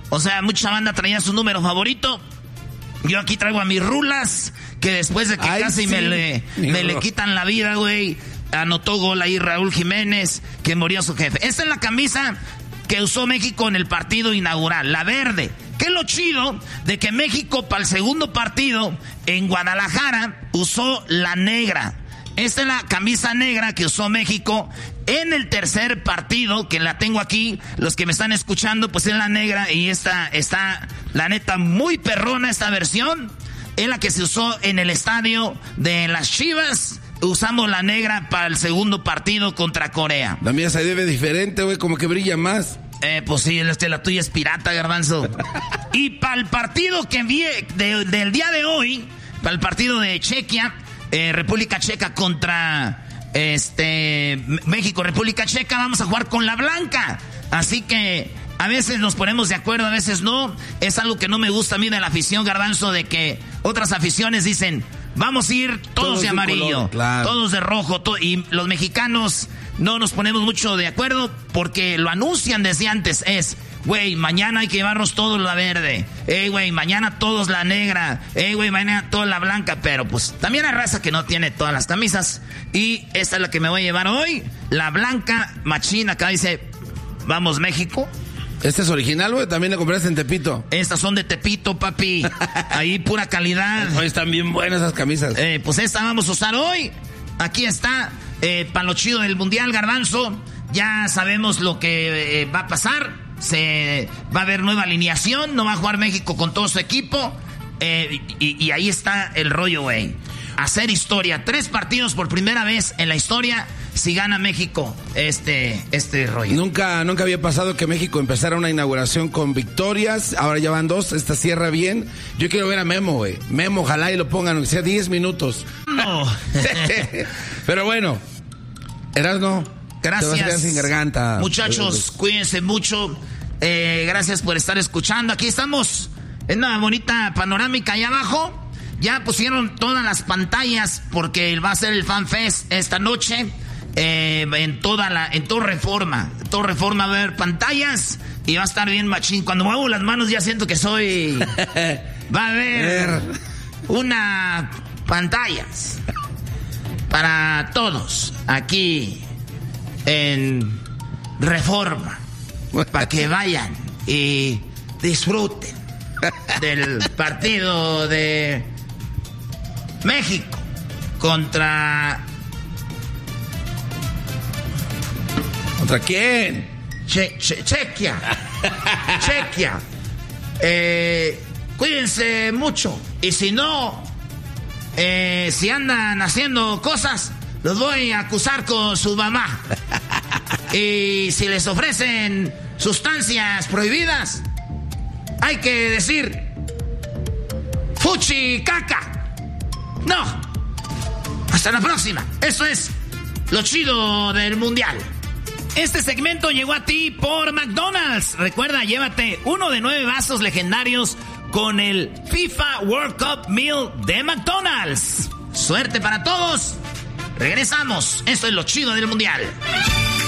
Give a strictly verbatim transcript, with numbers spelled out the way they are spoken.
O sea, mucha banda traía su número favorito. Yo aquí traigo a mis rulas, que después de que Ay, casi sí. me, le, me le quitan la vida, güey, anotó gol ahí Raúl Jiménez, que murió su jefe. Esta es la camisa que usó México en el partido inaugural, la verde. ¿Qué es lo chido de que México para el segundo partido en Guadalajara usó la negra? Esta es la camisa negra que usó México en el tercer partido, que la tengo aquí. Los que me están escuchando, pues es la negra y esta está, la neta, muy perrona esta versión. Es la que se usó en el estadio de las Chivas. Usamos la negra para el segundo partido contra Corea. La mía se ve diferente, güey, como que brilla más. Eh, pues sí, este, la tuya es pirata, Garbanzo. Y para el partido que vi de, del día de hoy, para el partido de Chequia, eh, República Checa contra este México, República Checa, vamos a jugar con la blanca. Así que a veces nos ponemos de acuerdo, a veces no. Es algo que no me gusta a mí de la afición, Garbanzo, de que otras aficiones dicen, vamos a ir todos, todos de amarillo, color, claro. todos de rojo, to- y los mexicanos no nos ponemos mucho de acuerdo porque lo anuncian desde antes. Es, güey, mañana hay que llevarnos todos la verde. Ey, güey, mañana todos la negra. Ey, güey, mañana toda la blanca. Pero pues también hay raza que no tiene todas las camisas. Y esta es la que me voy a llevar hoy. La blanca machina. Acá dice, vamos México. ¿Este es original, güey? ¿También la compraste en Tepito? Estas son de Tepito, papi. Ahí pura calidad. Hoy están bien buenas esas camisas. Eh, pues esta vamos a usar hoy. Aquí está. Eh, para lo chido del Mundial, Garbanzo. Ya sabemos lo que eh, va a pasar. Se va a haber nueva alineación. No va a jugar México con todo su equipo. Eh, y, y ahí está el rollo, güey. Hacer historia. Tres partidos por primera vez en la historia. Si gana México este, este rollo. Nunca, nunca había pasado que México empezara una inauguración con victorias. Ahora ya van dos. Esta cierra bien. Yo quiero ver a Memo, güey. Memo, ojalá y lo pongan, aunque sea diez minutos. No. Pero bueno, Erasmo, gracias. Te vas a quedar sin garganta. Muchachos, cuídense mucho. Eh, gracias por estar escuchando. Aquí estamos en una bonita panorámica allá abajo. Ya pusieron todas las pantallas porque va a ser el Fan Fest esta noche. Eh, en toda la, en todo Reforma, en todo Reforma va a haber pantallas y va a estar bien machín. Cuando muevo las manos ya siento que soy. Va a haber una pantallas para todos aquí en Reforma, para que vayan y disfruten del partido de México contra. ¿Contra quién? Che, che, Chequia. Chequia. Eh, cuídense mucho. Y si no, eh, si andan haciendo cosas, los voy a acusar con su mamá. Y si les ofrecen sustancias prohibidas, hay que decir fuchi caca. No. Hasta la próxima. Eso es lo chido del Mundial. Este segmento llegó a ti por McDonald's. Recuerda, llévate uno de nueve vasos legendarios con el FIFA World Cup Meal de McDonald's. Suerte para todos. Regresamos. Esto es lo chido del Mundial.